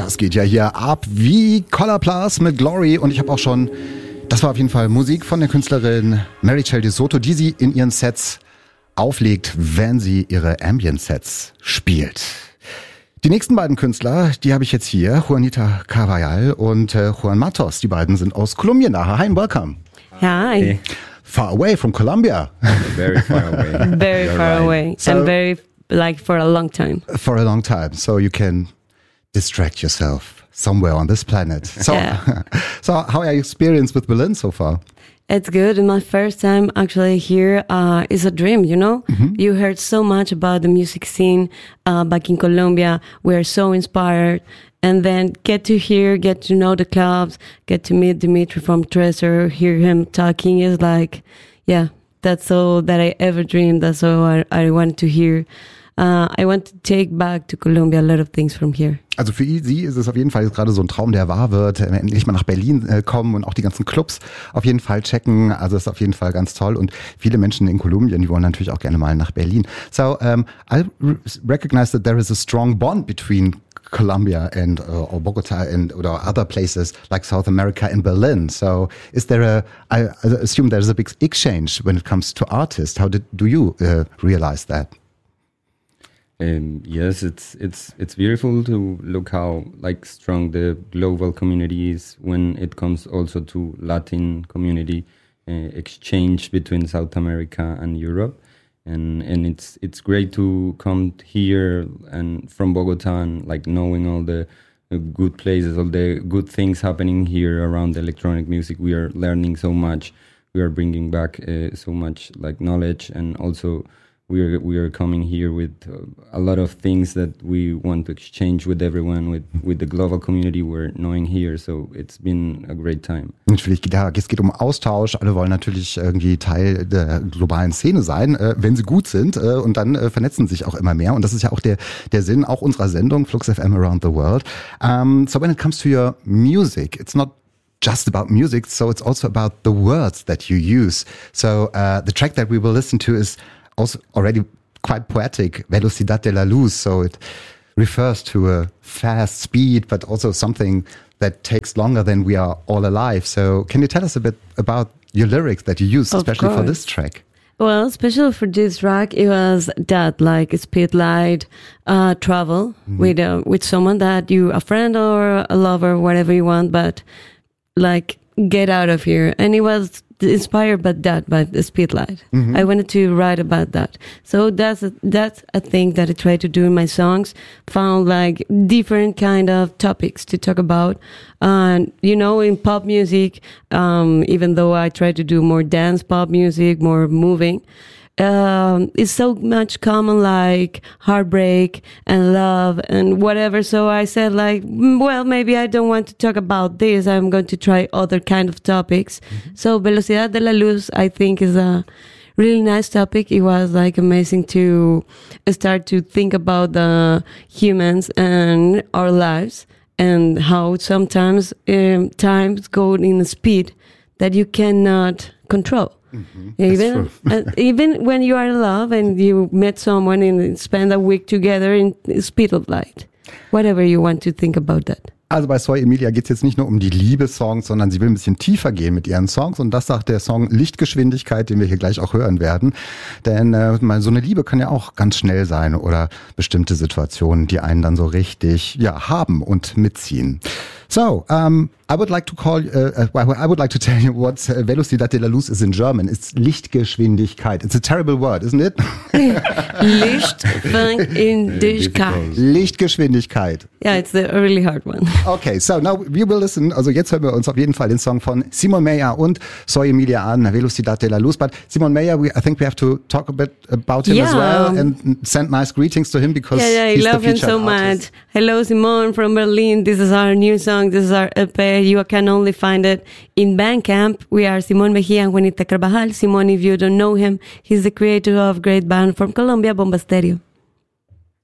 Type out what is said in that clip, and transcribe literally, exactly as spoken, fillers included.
Das geht ja hier ab wie Colorplus mit Glory. Und ich habe auch schon, das war auf jeden Fall Musik von der Künstlerin Mary Chell de Soto, die sie in ihren Sets auflegt, wenn sie ihre Ambient-Sets spielt. Die nächsten beiden Künstler, die habe ich jetzt hier, Juanita Carvajal und äh, Juan Matos. Die beiden sind aus Kolumbien da. Hi and welcome. Hi. Hey. Far away from Colombia. Very far away. Very You're far right. away. So- and very, like, for a long time. For a long time, so you can distract yourself somewhere on this planet. So, Yeah. so how are your experience with Berlin so far? It's good. My first time actually here uh, is a dream, you know? You heard so much about the music scene uh, back in Colombia. We are so inspired. And then get to hear, get to know the clubs, get to meet Dimitri from Treasure, hear him talking is like, yeah, that's all that I ever dreamed. That's all I, I wanted to hear. Uh, I want to take back to Colombia a lot of things from here. Also für sie ist es auf jeden Fall gerade so ein Traum, der wahr wird. äh, Endlich mal nach Berlin äh, kommen und auch die ganzen Clubs auf jeden Fall checken. Also ist auf jeden Fall ganz toll. Und viele Menschen in Kolumbien, die wollen natürlich auch gerne mal nach Berlin. So um, I re- recognize that there is a strong bond between Colombia and uh, or Bogota and or other places like South America and Berlin. So is there a? I, I assume there is a big exchange when it comes to artists. How did do you uh, realize that? Um, yes, it's it's it's beautiful to look how like strong the global community is when it comes also to Latin community uh, exchange between South America and Europe, and and it's it's great to come here and from Bogota and like knowing all the uh, good places, all the good things happening here around electronic music. We are learning so much. We are bringing back uh, so much like knowledge, and also we are we are coming here with uh, a lot of things that we want to exchange with everyone, with with the global community we're knowing here. So it's been a great time. Natürlich, ja, es geht um Austausch. Alle wollen natürlich irgendwie Teil der globalen Szene sein, äh, wenn sie gut sind. Äh, und dann äh, vernetzen sich auch immer mehr. Und das ist ja auch der, der Sinn auch unserer Sendung, Flux F M Around the World. Um, so when it comes to your music, it's not just about music, so it's also about the words that you use. So uh, the track that we will listen to is also already quite poetic, Velocidad de la Luz. So it refers to a fast speed, but also something that takes longer than we are all alive. So can you tell us a bit about your lyrics that you use, Of especially for course. this track? Well, especially for this track, it was that like speed light, uh, travel with uh, with someone that you a friend or a lover, whatever you want, but like get out of here. And it was inspired by that, by the speed light. I wanted to write about that. So that's a, that's a thing that I try to do in my songs. Found like different kind of topics to talk about. And you know, in pop music, um, even though I try to do more dance pop music, more moving, um, it's so much common like heartbreak and love and whatever. So I said like, mm, well, maybe I don't want to talk about this. I'm going to try other kind of topics. So Velocidad de la Luz, I think, is a really nice topic. It was like amazing to start to think about the humans and our lives and how sometimes um, times go in a speed that you cannot control. Even uh, even when you are in love and you met someone and spend a week together in speed of light. Whatever you want to think about that. Also bei Soy Emilia geht es jetzt nicht nur um die Liebessongs, sondern sie will ein bisschen tiefer gehen mit ihren Songs. Und das sagt der Song Lichtgeschwindigkeit, den wir hier gleich auch hören werden. Denn äh, mal so eine Liebe kann ja auch ganz schnell sein oder bestimmte Situationen, die einen dann so richtig ja haben und mitziehen. So, um, I would like to call, uh, uh, I would like to tell you what uh, Velocidad de la Luz is in German. It's Lichtgeschwindigkeit. It's a terrible word, isn't it? Lichtgeschwindigkeit. Lichtgeschwindigkeit. Yeah, it's a really hard one. Okay, so now we will listen. Also jetzt hören wir uns auf jeden Fall den Song von Simon Meyer und Soy Emilia an, Velocidad de la Luz. But Simon Meyer, we, I think we have to talk a bit about him Yeah. as well and send nice greetings to him because Yeah, yeah, I he's love the him featured so artist. much. Hello, Simon from Berlin. This is our new song. This is our E P. You can only find it in Bandcamp. We are Simon Mejia and Juanita Carvajal. Simon, if you don't know him, he's the creator of a great band from Colombia, Bomba Stereo.